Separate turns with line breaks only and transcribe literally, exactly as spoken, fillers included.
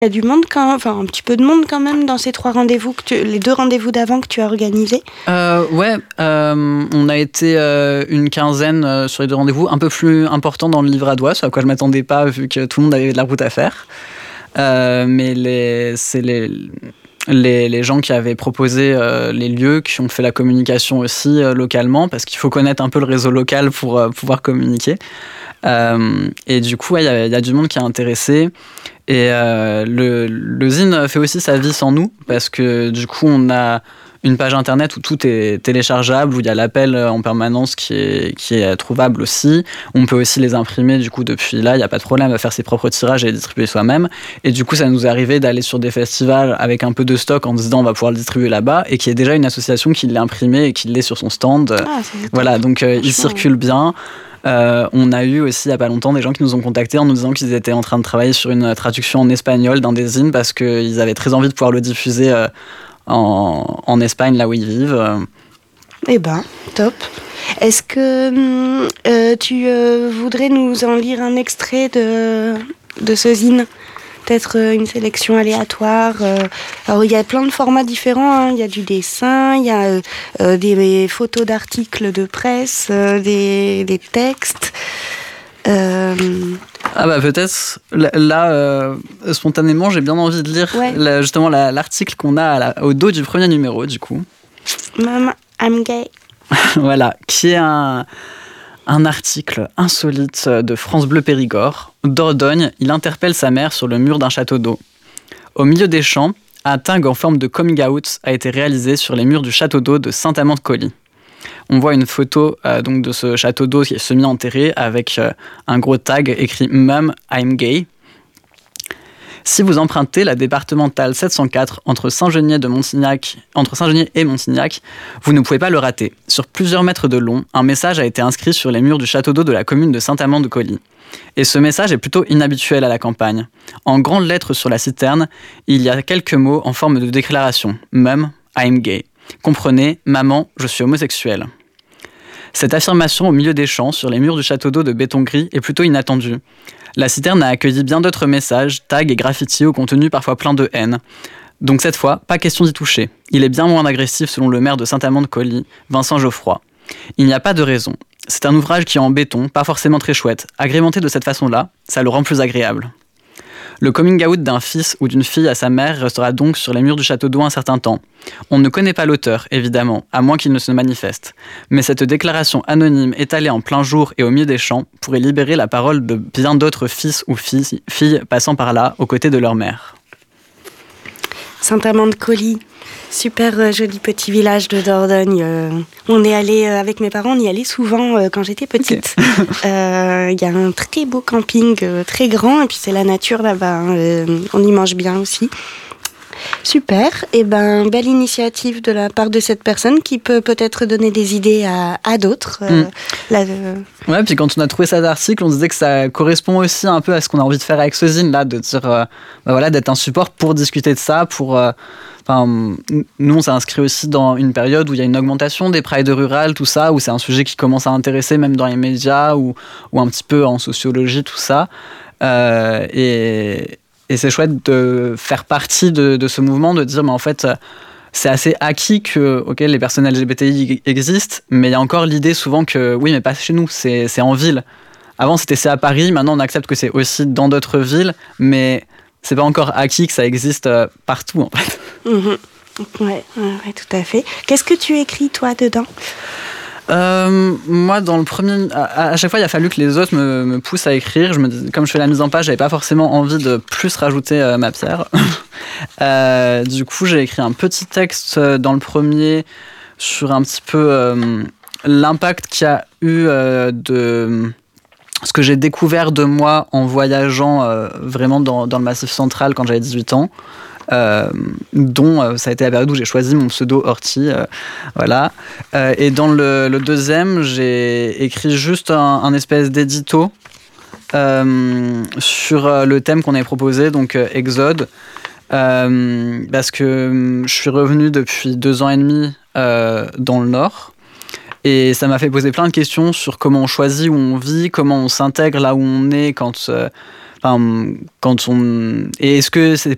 Il y a du monde quand, enfin un petit peu de monde quand même dans ces trois rendez-vous, que tu, les deux rendez-vous d'avant que tu as organisés.
Euh, ouais, euh, on a été euh, une quinzaine euh, sur les deux rendez-vous, un peu plus important dans le Livradois, ce à quoi je m'attendais pas vu que tout le monde avait de la route à faire. Euh, mais les, c'est les, les, les gens qui avaient proposé euh, les lieux, qui ont fait la communication aussi euh, localement, parce qu'il faut connaître un peu le réseau local pour euh, pouvoir communiquer. Euh, et du coup, il ouais, y, y a du monde qui est intéressé. Et euh, le, le zine fait aussi sa vie sans nous, parce que du coup, on a une page internet où tout est téléchargeable, où il y a l'appel en permanence qui est, qui est trouvable aussi. On peut aussi les imprimer du coup depuis là, il n'y a pas de problème à faire ses propres tirages et les distribuer soi-même. Et du coup, ça nous est arrivé d'aller sur des festivals avec un peu de stock en se disant on va pouvoir le distribuer là-bas, et qu'il y ait déjà une association qui l'a imprimé et qui l'ait sur son stand.
Ah,
voilà, donc euh, il circule bien. Euh, on a eu aussi il n'y a pas longtemps des gens qui nous ont contactés en nous disant qu'ils étaient en train de travailler sur une traduction en espagnol d'un des zines parce qu'ils avaient très envie de pouvoir le diffuser euh, en, en Espagne, là où ils vivent.
Eh ben, top. Est-ce que euh, tu euh, voudrais nous en lire un extrait de, de ce zine ? Peut-être une sélection aléatoire. Alors, il y a plein de formats différents. Hein. Il y a du dessin, il y a euh, des photos d'articles de presse, euh, des, des textes. Euh...
Ah bah peut-être, là, euh, spontanément, j'ai bien envie de lire ouais. la, justement la, l'article qu'on a à la, au dos du premier numéro, du coup.
Mom, I'm gay.
Voilà, qui est un... Un article insolite de France Bleu Périgord. Dordogne, il interpelle sa mère sur le mur d'un château d'eau. Au milieu des champs, un tag en forme de coming out a été réalisé sur les murs du château d'eau de Saint-Amand-de-Coly. On voit une photo euh, donc de ce château d'eau qui est semi-enterré avec euh, un gros tag écrit « Mum, I'm gay ». Si vous empruntez la départementale sept cent quatre entre Saint-Geniez de Montignac, entre Saint-Geniez et Montignac, vous ne pouvez pas le rater. Sur plusieurs mètres de long, un message a été inscrit sur les murs du château d'eau de la commune de Saint-Amand-de-Coly. Et ce message est plutôt inhabituel à la campagne. En grandes lettres sur la citerne, il y a quelques mots en forme de déclaration. « Mum, I'm gay ». Comprenez, « Maman, je suis homosexuel ». Cette affirmation au milieu des champs, sur les murs du château d'eau de béton gris, est plutôt inattendue. La citerne a accueilli bien d'autres messages, tags et graffitis au contenu parfois plein de haine. Donc cette fois, pas question d'y toucher. Il est bien moins agressif selon le maire de Saint-Amand-de-Coly, Vincent Geoffroy. Il n'y a pas de raison. C'est un ouvrage qui est en béton, pas forcément très chouette. Agrémenté de cette façon-là, ça le rend plus agréable. Le coming out d'un fils ou d'une fille à sa mère restera donc sur les murs du château d'eau un certain temps. On ne connaît pas l'auteur, évidemment, à moins qu'il ne se manifeste. Mais cette déclaration anonyme étalée en plein jour et au milieu des champs pourrait libérer la parole de bien d'autres fils ou filles, filles passant par là, aux côtés de leur mère.
Saint-Amand-de-Coly, super euh, joli petit village de Dordogne. Euh, on est allé euh, avec mes parents, on y allait souvent euh, quand j'étais petite. Il okay. euh, y a un très beau camping, euh, très grand, et puis c'est la nature là-bas. Hein, euh, on y mange bien aussi. Super, et ben belle initiative de la part de cette personne qui peut peut-être donner des idées à, à d'autres. Euh, mm. là, euh...
Ouais, puis quand on a trouvé cet article, on disait que ça correspond aussi un peu à ce qu'on a envie de faire avec ce zine là, de dire, euh, bah voilà, d'être un support pour discuter de ça, pour. Euh, Enfin, nous, on s'est inscrit aussi dans une période où il y a une augmentation des prides rurales, tout ça, où c'est un sujet qui commence à intéresser même dans les médias ou, ou un petit peu en sociologie, tout ça. Euh, et, et c'est chouette de faire partie de, de ce mouvement, de dire, mais en fait, c'est assez acquis que okay, les personnes L G B T I existent, mais il y a encore l'idée souvent que, oui, mais pas chez nous, c'est, c'est en ville. Avant, c'était c'est à Paris, maintenant, on accepte que c'est aussi dans d'autres villes, mais c'est pas encore acquis que ça existe partout, en fait.
Mmh. Ouais, ouais, tout à fait. Qu'est-ce que tu écris, toi, dedans ?
Euh, moi, dans le premier, à, à chaque fois, il a fallu que les autres me, me poussent à écrire. Je me, comme je fais la mise en page, j'avais pas forcément envie de plus rajouter euh, ma pierre. euh, du coup, j'ai écrit un petit texte dans le premier sur un petit peu euh, l'impact qu'il y a eu euh, de ce que j'ai découvert de moi en voyageant euh, vraiment dans, dans le Massif central quand j'avais dix-huit ans. Euh, dont euh, ça a été la période où j'ai choisi mon pseudo Horty, euh, voilà. Euh, et dans le, le deuxième, j'ai écrit juste un, un espèce d'édito euh, sur euh, le thème qu'on avait proposé, donc euh, Exode, euh, parce que euh, je suis revenu depuis deux ans et demi euh, dans le Nord. Et ça m'a fait poser plein de questions sur comment on choisit où on vit, comment on s'intègre là où on est quand, euh, enfin, quand on... Et est-ce que c'est